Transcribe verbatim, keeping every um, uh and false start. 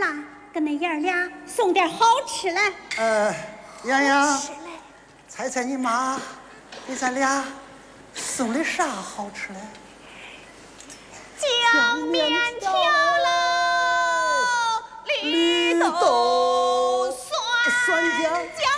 了，给恁爷儿俩送点好吃来。 呃，洋洋，猜猜你妈给咱俩送的啥好吃嘞？ 酱面条喽，绿豆酸酸酱。 酱。